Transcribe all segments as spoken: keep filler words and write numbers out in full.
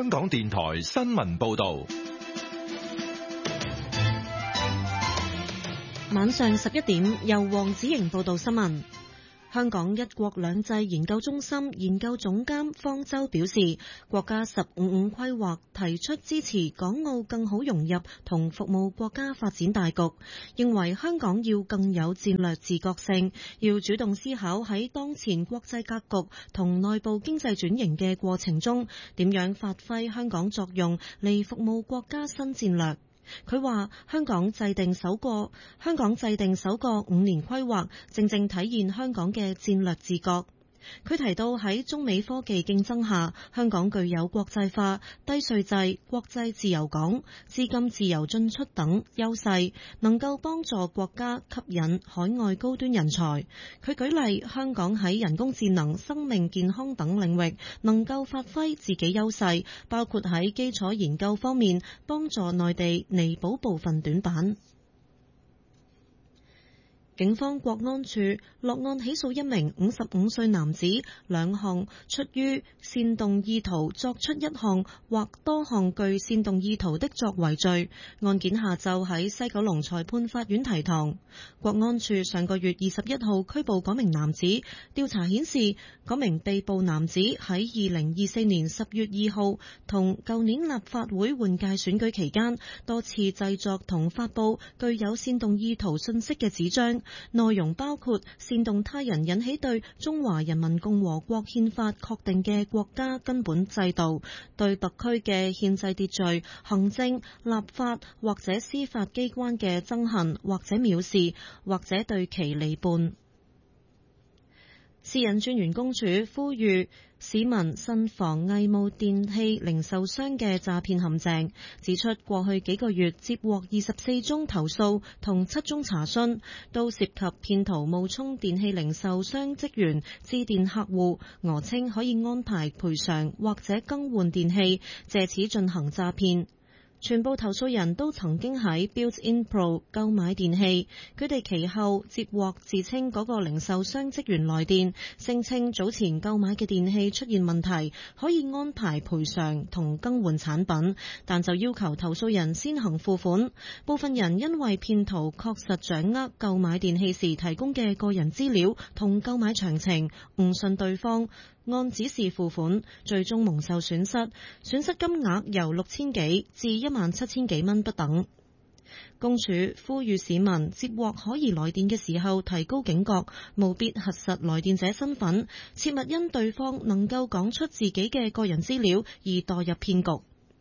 香港電台新聞報道。 晚上十一點，由黃子瑩報道新聞。香港一國兩制研究中心研究總監方舟表示，國家十五五規劃提出支持港澳更好融入同服務國家發展大局，認為香港要更有戰略自覺性，要主動思考喺當前國際格局同內部經濟轉型嘅過程中，點樣發揮香港作用嚟服務國家新戰略。佢話：香港制定首個香港制定首個五年規劃，正正體現香港嘅戰略自覺。佢提到喺中美科技競爭下，香港具有國際化、低稅制、國際自由港、資金自由進出等優勢，能夠幫助國家吸引海外高端人才。佢舉例，香港喺人工智能、生命健康等領域能夠發揮自己優勢，包括喺基礎研究方面幫助內地彌補部分短板。警方國安處落案起訴一名五十五歲男子，兩項出於煽動意圖作出一項或多項具煽動意圖的作為罪。案件下晝喺西九龍裁判法院提堂。國安處上個月二十一號拘捕嗰名男子，調查顯示嗰名被捕男子喺二零二四年十月二號同舊年立法會換屆選舉期間，多次製作同發佈具有煽動意圖信息嘅紙張。內容包括煽動他人引起對中華人民共和國憲法確定嘅國家根本制度、對特區嘅憲制秩序、行政、立法或者司法機關嘅憎恨或者藐視，或者對其離叛。私隱專員公署呼籲市民慎防偽冒電器零售商嘅詐騙陷阱，指出過去幾個月接獲二十四宗投訴同七宗查詢，都涉及騙徒冒充電器零售商職員致電客戶，訛稱可以安排賠償或者更換電器，借此進行詐騙。全部投訴人都曾經喺 Built-in Pro 購買電器，佢哋其後接獲自稱嗰個零售商職員來電，聲稱早前購買嘅電器出現問題，可以安排賠償同更換產品，但就要求投訴人先行付款。部分人因為騙徒確實掌握購買電器時提供嘅個人資料同購買詳情，誤信對方，按指示付款，最終蒙受損失，損失金額由六千幾至一萬七千幾蚊不等。公署呼籲市民接獲可疑來電嘅時候提高警覺，務必核實來電者身份，切勿因對方能夠講出自己嘅個人資料而墮入騙局。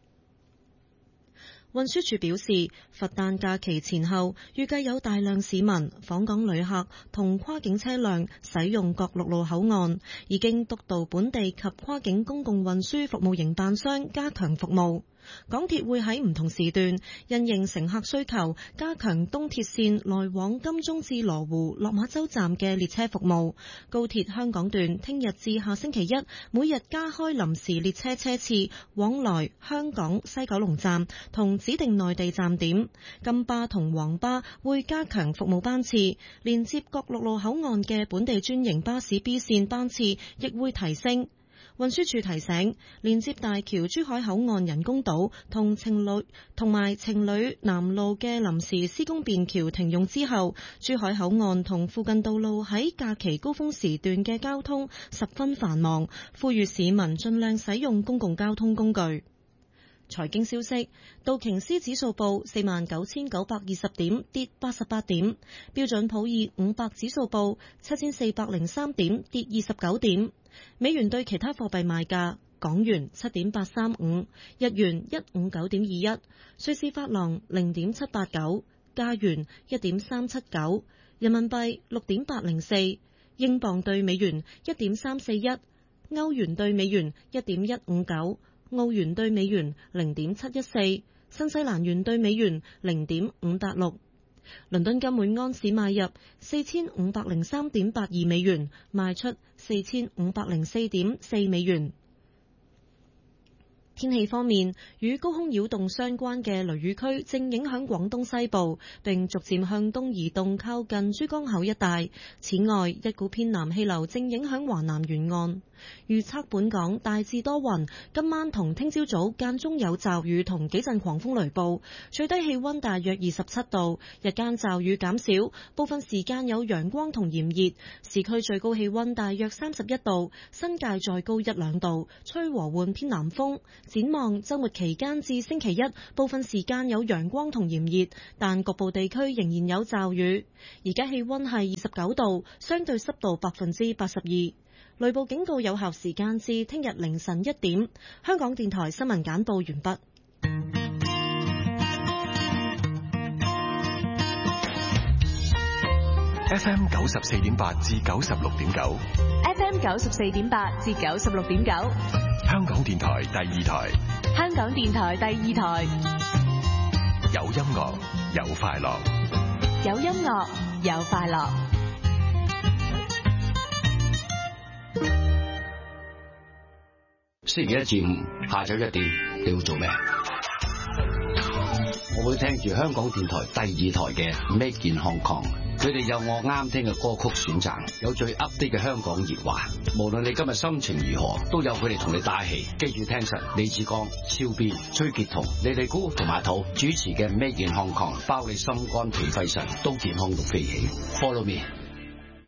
運輸署表示，佛誕假期前後，預計有大量市民、訪港旅客同跨境車輛使用各陸路口岸，已經督導本地及跨境公共運輸服務營辦商加強服務。港鐵會喺唔同時段因應乘客需求，加強東鐵線來往金鐘至羅湖、落馬洲站嘅列車服務。高鐵香港段聽日至下星期一，每日加開臨時列車車次，往來香港西九龍站同指定內地站點。金巴同黃巴會加強服務班次，連接各陸路口岸嘅本地專營巴士 B 線班次亦會提升。運輸署提醒，連接大橋珠海口岸人工島同情侶同埋情侶南路嘅臨時施工便橋停用之後，珠海口岸同附近道路喺假期高峰時段嘅交通十分繁忙，呼籲市民盡量使用公共交通工具。財經消息，道瓊斯指數報四萬九千九百二十點，跌八十八點；標準普爾五百指數報七千四百零三點，跌二十九點。美元對其他貨幣賣價：港元七點八三五，日元一五九點二一，瑞士法郎零點七八九，加元一點三七九，人民幣六點八零四，英鎊對美元一點三四一，歐元對美元一點一五九。澳元兌美元零點七一四，新西蘭元兌美元零點五八六。倫敦金每安士買入四千五百零三點八二美元，賣出四千五百零四點四美元。天氣方面，與高空擾動相關嘅雷雨區正影響廣東西部，並逐漸向東移動，靠近珠江口一帶。此外，一股偏南氣流正影響華南沿岸。 預測本港大致多雲，今晚同聽朝早間中有驟雨同幾陣狂風雷暴，最低氣溫大約二十七度，日間驟雨減少，部分時間有陽光同炎熱，市區最高氣溫大約三十一度，新界再高一兩度，吹和緩偏南風。展望週末期間至星期一，部分時間有陽光同炎熱，但局部地區仍然有驟雨。而家氣溫係二十九度，相對濕度百分之八十二。雷暴警告有效時間至聽日凌晨一點。香港電台新聞簡報完畢。 F M 九十四點八至九十六點九 ，F M 九十四點八至九十六點九， 香港電台第二台， 香港電台第二台， 有音樂有快樂， 有音樂有快樂。 星期一至五下晝一點，你會做咩？我會聽住香港電台第二台嘅 Made in Hong Kong，佢哋有我啱聽嘅歌曲選擇，有最 update 嘅香港熱話。無論你今日心情如何，都有佢哋同你打氣。記住聽實李志剛、超邊、崔潔彤、李麗姑同埋土主持嘅 Made in Hong Kong，包你心肝脾肺腎都健康到飛起。Follow me。